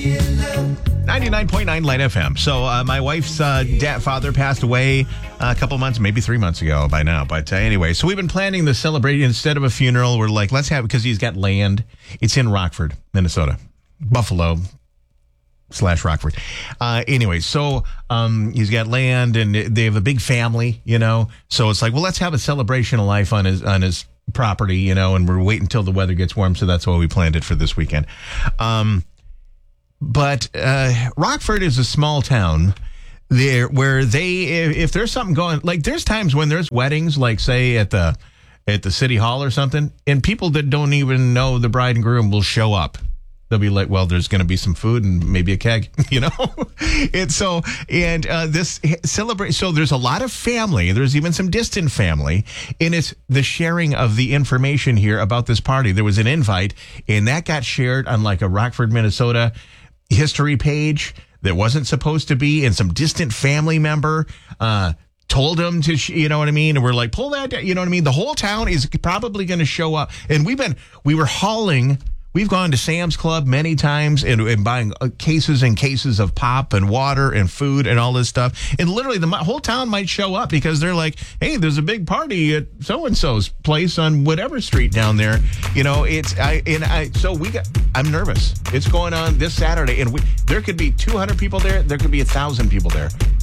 99.9 Light FM. So my wife's father passed away a couple months, maybe 3 months ago by now. But anyway, so we've been planning the celebration instead of a funeral. We're like, let's have it because he's got land. It's in Rockford, Minnesota, Buffalo/Rockford. Anyway, so he's got land and they have a big family, you know. So it's like, well, let's have a celebration of life on his property, you know. And we're waiting until the weather gets warm, so that's why we planned it for this weekend. But Rockford is a small town there where if there's something going, like there's times when there's weddings, like say at the city hall or something, and people that don't even know the bride and groom will show up. They'll be like, well, there's going to be some food and maybe a keg, you know? This celebrate. So there's a lot of family. There's even some distant family. And it's the sharing of the information here about this party. There was an invite and that got shared on like a Rockford, Minnesota history page that wasn't supposed to be. And some distant family member, told them to, you know what I mean? And we're like, pull that down, you know what I mean? The whole town is probably going to show up. And we've gone to Sam's Club many times and buying cases and cases of pop and water and food and all this stuff. And literally the whole town might show up because they're like, hey, there's a big party at so-and-so's place on whatever street down there. You know, I'm nervous. It's going on this Saturday and there could be 200 people there. There could be 1,000 people there.